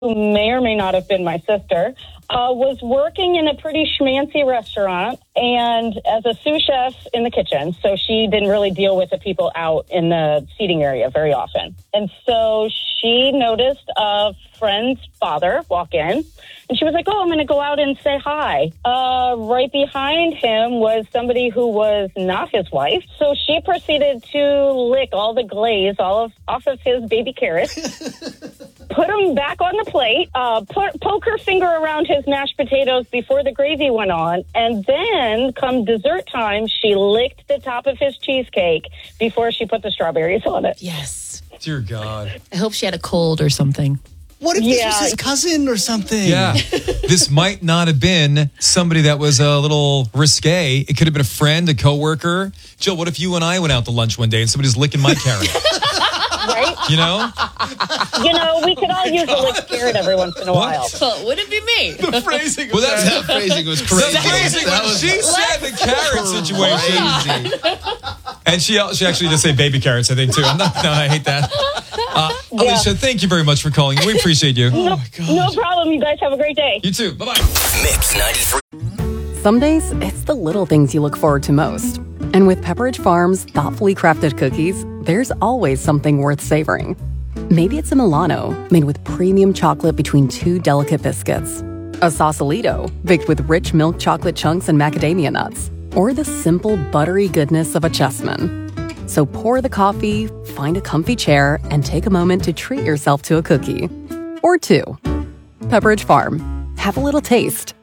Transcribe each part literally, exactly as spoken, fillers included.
who may or may not have been my sister, uh, was working in a pretty schmancy restaurant and as a sous chef in the kitchen. So she didn't really deal with the people out in the seating area very often. And so she noticed a friend's father walk in, and she was like, oh, I'm going to go out and say hi. Uh, right behind him was somebody who was not his wife. So she proceeded to lick all the glaze all of, off of his baby carrots, put them back on the plate, uh, put, poke her finger around his mashed potatoes before the gravy went on, and then come dessert time, she licked the top of his cheesecake before she put the strawberries on it. Yes. Dear God. I hope she had a cold or something. What if Yeah. this was his cousin or something? Yeah. This might not have been somebody that was a little risque. It could have been a friend, a coworker. Jill, what if you and I went out to lunch one day and somebody's licking my carrot? Right? You know? You know, we could all use a lick carrot every once in a while. Well, would it be me? The phrasing of Well, that's that, that phrasing was crazy. The phrasing That when was she said the carrot situation. crazy. And she she actually did say baby carrots, I think, too. I'm not, no, I hate that. Uh, Yeah. Alicia, thank you very much for calling. We appreciate you. No, no problem. You guys have a great day. You too. Bye-bye. Mix ninety-three. Some days, it's the little things you look forward to most. And with Pepperidge Farm's thoughtfully crafted cookies, there's always something worth savoring. Maybe it's a Milano, made with premium chocolate between two delicate biscuits. A Sausalito, baked with rich milk chocolate chunks and macadamia nuts. Or the simple, buttery goodness of a Chessman. So pour the coffee, find a comfy chair, and take a moment to treat yourself to a cookie. Or two. Pepperidge Farm. Have a little taste.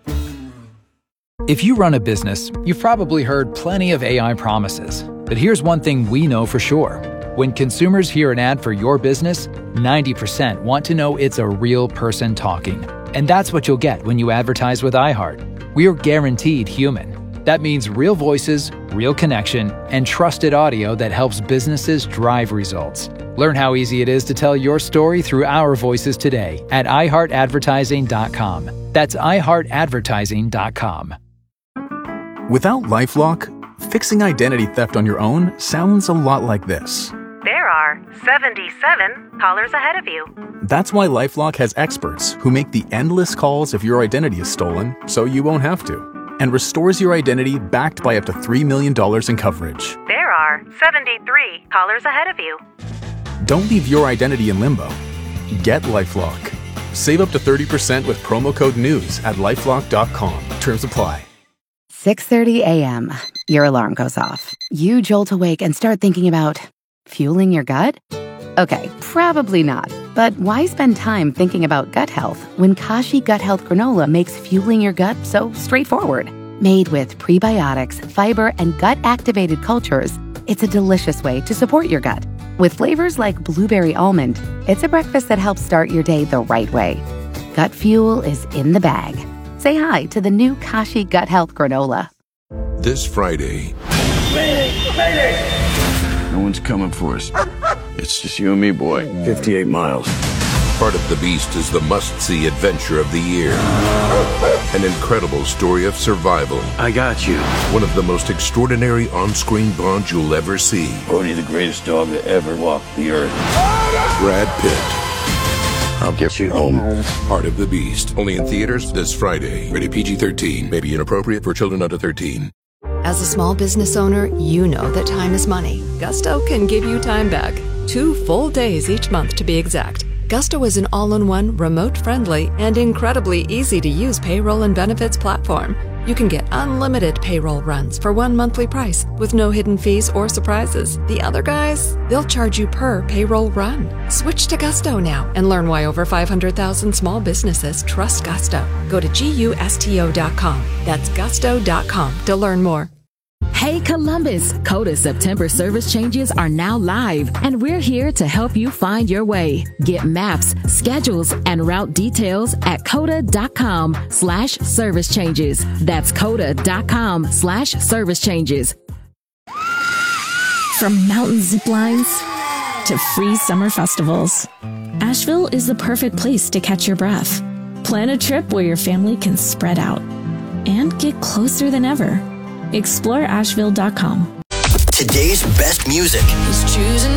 If you run a business, you've probably heard plenty of A I promises. But here's one thing we know for sure. When consumers hear an ad for your business, ninety percent want to know it's a real person talking. And that's what you'll get when you advertise with iHeart. We're guaranteed human. That means real voices, real connection, and trusted audio that helps businesses drive results. Learn how easy it is to tell your story through our voices today at i heart advertising dot com. That's i heart advertising dot com. Without LifeLock, fixing identity theft on your own sounds a lot like this. There are seventy-seven callers ahead of you. That's why LifeLock has experts who make the endless calls if your identity is stolen so you won't have to, and restores your identity backed by up to three million dollars in coverage. There are seventy-three callers ahead of you. Don't leave your identity in limbo. Get LifeLock. Save up to thirty percent with promo code NEWS at lifelock dot com. Terms apply. six thirty a.m. Your alarm goes off. You jolt awake and start thinking about fueling your gut? Okay, probably not. But why spend time thinking about gut health when Kashi Gut Health Granola makes fueling your gut so straightforward? Made with prebiotics, fiber, and gut-activated cultures, it's a delicious way to support your gut. With flavors like blueberry almond, it's a breakfast that helps start your day the right way. Gut fuel is in the bag. Say hi to the new Kashi Gut Health Granola. This Friday. Mayday! Mayday! No one's coming for us. It's just you and me, boy. fifty-eight miles. Part of the Beast is the must-see adventure of the year. An incredible story of survival. I got you. One of the most extraordinary on-screen bonds you'll ever see. Bodhi, the greatest dog to ever walk the earth. Brad Pitt. I'll get you home. Part of the Beast. Only in theaters this Friday. Rated P G thirteen. May be inappropriate for children under thirteen. As a small business owner, you know that time is money. Gusto can give you time back. Two full days each month to be exact. Gusto is an all-in-one, remote-friendly, and incredibly easy-to-use payroll and benefits platform. You can get unlimited payroll runs for one monthly price with no hidden fees or surprises. The other guys, they'll charge you per payroll run. Switch to Gusto now and learn why over five hundred thousand small businesses trust Gusto. Go to gusto dot com. That's gusto dot com to learn more. Hey Columbus, Coda September service changes are now live, and we're here to help you find your way. Get maps, schedules, and route details at coda dot com slash service changes. That's coda dot com slash service changes. From mountain zip lines to free summer festivals, Asheville is the perfect place to catch your breath. Plan a trip where your family can spread out and get closer than ever. explore asheville dot com. Today's best music. He's choosing